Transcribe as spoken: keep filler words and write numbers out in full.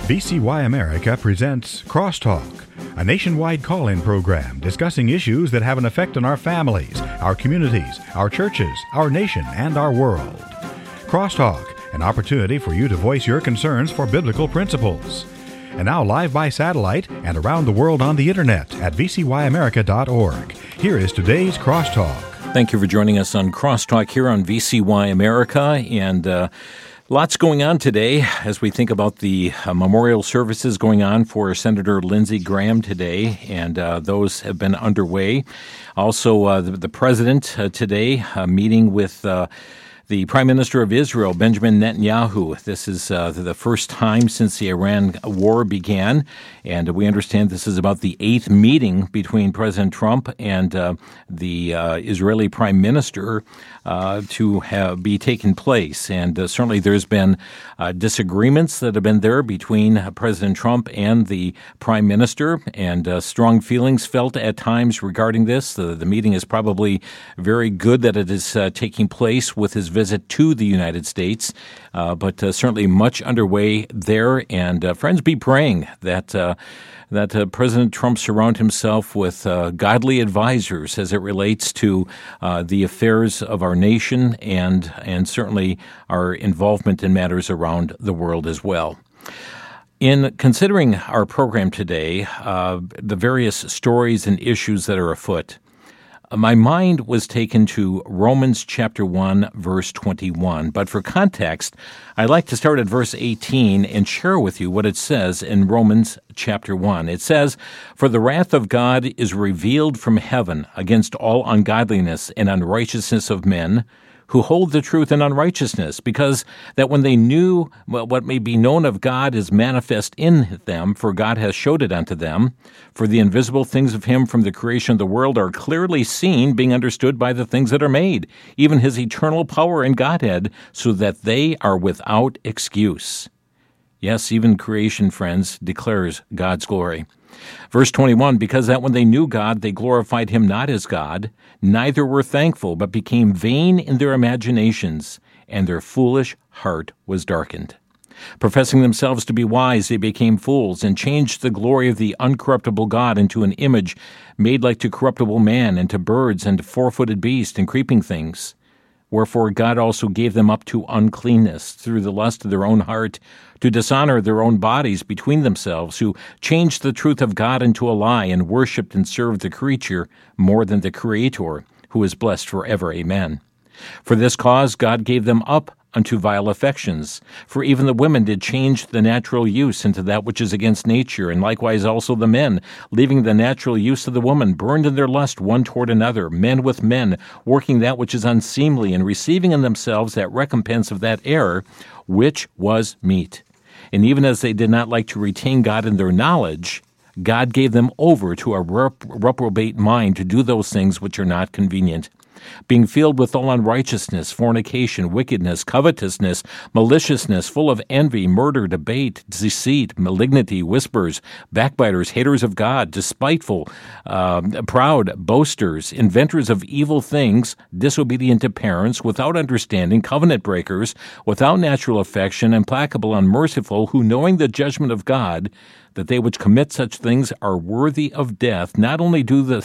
V C Y America presents Crosstalk, a nationwide call-in program discussing issues that have an effect on our families, our communities, our churches, our nation, and our world. Crosstalk, an opportunity for you to voice your concerns for biblical principles. And now live by satellite and around the world on the internet at v c y america dot org. Here is today's Crosstalk. Thank you for joining us on Crosstalk here on V C Y America, and uh, lots going on today as we think about the uh, memorial services going on for Senator Lindsey Graham today, and uh, those have been underway. Also, uh, the, the president uh, today uh, meeting with uh, the Prime Minister of Israel, Benjamin Netanyahu. This is uh, the first time since the Iran war began, and we understand this is about the eighth meeting between President Trump and uh, the uh, Israeli Prime Minister uh, to have, be taken place. And uh, certainly there's been uh, disagreements that have been there between uh, President Trump and the Prime Minister, and uh, strong feelings felt at times regarding this. The, the meeting is probably very good that it is uh, taking place with his visit to the United States, uh, but uh, certainly much underway there. And uh, friends, be praying that uh, that uh, President Trump surround himself with uh, godly advisors as it relates to uh, the affairs of our nation and and certainly our involvement in matters around the world as well. In considering our program today, uh, the various stories and issues that are afoot, my mind was taken to Romans chapter one, verse twenty-one. But for context, I'd like to start at verse eighteen and share with you what it says in Romans chapter one. It says, "For the wrath of God is revealed from heaven against all ungodliness and unrighteousness of men, who hold the truth in unrighteousness, because that when they knew what may be known of God is manifest in them, for God has showed it unto them. For the invisible things of him from the creation of the world are clearly seen, being understood by the things that are made, even his eternal power and Godhead, so that they are without excuse." Yes, even creation, friends, declares God's glory. Verse twenty-one, "Because that when they knew God, they glorified him not as God, neither were thankful, but became vain in their imaginations, and their foolish heart was darkened. Professing themselves to be wise, they became fools, and changed the glory of the uncorruptible God into an image made like to corruptible man, and to birds, and to four-footed beasts, and creeping things. Wherefore God also gave them up to uncleanness through the lust of their own heart, to dishonor their own bodies between themselves, who changed the truth of God into a lie, and worshipped and served the creature more than the Creator, who is blessed forever. Amen. For this cause God gave them up unto vile affections. For even the women did change the natural use into that which is against nature, and likewise also the men, leaving the natural use of the woman, burned in their lust one toward another, men with men, working that which is unseemly, and receiving in themselves that recompense of that error, which was meat. And even as they did not like to retain God in their knowledge, God gave them over to a rep- reprobate mind to do those things which are not convenient, being filled with all unrighteousness, fornication, wickedness, covetousness, maliciousness, full of envy, murder, debate, deceit, malignity, whispers, backbiters, haters of God, despiteful, uh, proud, boasters, inventors of evil things, disobedient to parents, without understanding, covenant breakers, without natural affection, implacable, unmerciful, who knowing the judgment of God, that they which commit such things are worthy of death, not only do the